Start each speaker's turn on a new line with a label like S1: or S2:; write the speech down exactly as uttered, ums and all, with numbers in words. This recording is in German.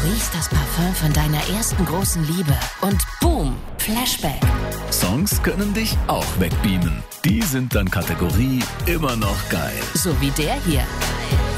S1: riechst das Parfüm von deiner ersten großen Liebe und boom, Flashback.
S2: Songs können dich auch wegbeamen. Die sind dann Kategorie immer noch geil.
S1: So wie der hier.